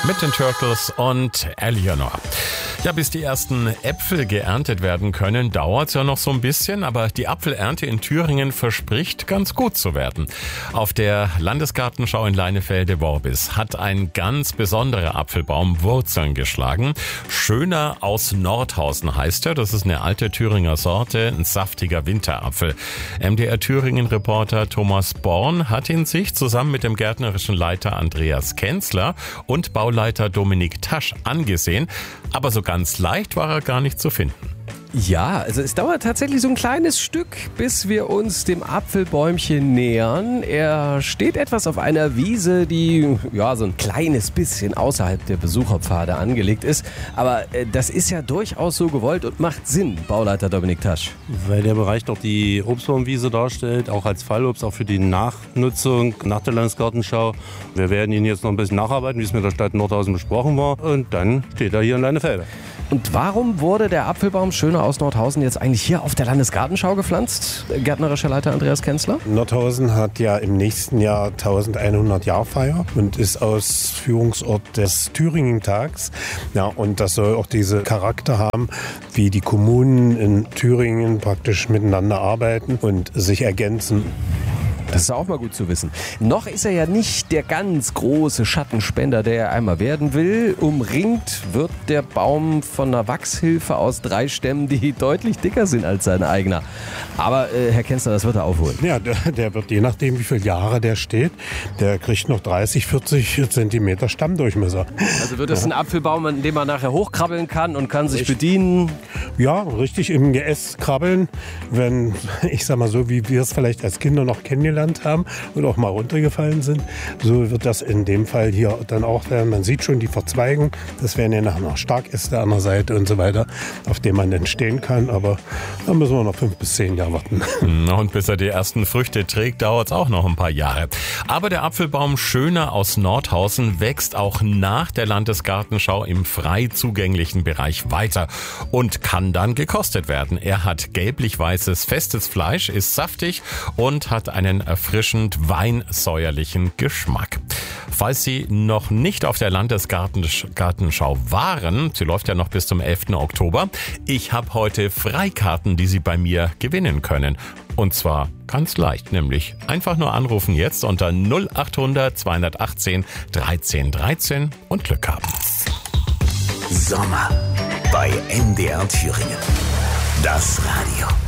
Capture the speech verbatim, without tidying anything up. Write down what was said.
mit den Turtles und Eleanor. Ja, bis die ersten Äpfel geerntet werden können, dauert es ja noch so ein bisschen, aber die Apfelernte in Thüringen verspricht ganz gut zu werden. Auf der Landesgartenschau in Leinefelde-Worbis hat ein ganz besonderer Apfelbaum Wurzeln geschlagen. Schöner aus Nordhausen heißt er. Das ist eine alte Thüringer Sorte, ein saftiger Winterapfel. M D R Thüringen-Reporter Thomas Born hat ihn sich zusammen mit dem gärtnerischen Leiter Andreas Kenzler und Bauleiter Dominik Tasch angesehen. Aber so ganz leicht war er gar nicht zu finden. Ja, also es dauert tatsächlich so ein kleines Stück, bis wir uns dem Apfelbäumchen nähern. Er steht etwas auf einer Wiese, die ja so ein kleines bisschen außerhalb der Besucherpfade angelegt ist. Aber äh, das ist ja durchaus so gewollt und macht Sinn, Bauleiter Dominik Tasch. Weil der Bereich doch die Obstbaumwiese darstellt, auch als Fallobst, auch für die Nachnutzung nach der Landesgartenschau. Wir werden ihn jetzt noch ein bisschen nacharbeiten, wie es mit der Stadt Nordhausen besprochen war. Und dann steht er hier in Leinefelde. Und warum wurde der Apfelbaum Schöner aus Nordhausen jetzt eigentlich hier auf der Landesgartenschau gepflanzt? Gärtnerischer Leiter Andreas Kenzler? Nordhausen hat ja im nächsten Jahr elfhundert-Jahr-Feier und ist Ausführungsort des Thüringen-Tags. Ja, und das soll auch diesen Charakter haben, wie die Kommunen in Thüringen praktisch miteinander arbeiten und sich ergänzen. Das ist auch mal gut zu wissen. Noch ist er ja nicht der ganz große Schattenspender, der er einmal werden will. Umringt wird der Baum von einer Wachshilfe aus drei Stämmen, die deutlich dicker sind als sein eigener. Aber äh, Herr Kenzler, das wird er aufholen. Ja, der, der wird, je nachdem wie viele Jahre der steht, der kriegt noch dreißig, vierzig Zentimeter Stammdurchmesser. Also wird es ja. ein Apfelbaum, an dem man nachher hochkrabbeln kann und kann sich richtig bedienen? Ja, richtig im Geäst krabbeln. Wenn, ich sag mal so, wie wir es vielleicht als Kinder noch kennengelernt haben und auch mal runtergefallen sind. So wird das in dem Fall hier dann auch werden. Man sieht schon die Verzweigung. Das werden ja nachher noch Starkäste an der Seite und so weiter, auf denen man dann stehen kann. Aber da müssen wir noch fünf bis zehn Jahre warten. Und bis er die ersten Früchte trägt, dauert es auch noch ein paar Jahre. Aber der Apfelbaum Schöner aus Nordhausen wächst auch nach der Landesgartenschau im frei zugänglichen Bereich weiter und kann dann gekostet werden. Er hat gelblich-weißes, festes Fleisch, ist saftig und hat einen erfrischend weinsäuerlichen Geschmack. Falls Sie noch nicht auf der Landesgartenschau waren, sie läuft ja noch bis zum elften Oktober, ich habe heute Freikarten, die Sie bei mir gewinnen können. Und zwar ganz leicht, nämlich einfach nur anrufen jetzt unter null acht hundert zweihundertachtzehn dreizehn dreizehn und Glück haben. Sommer bei M D R Thüringen. Das Radio.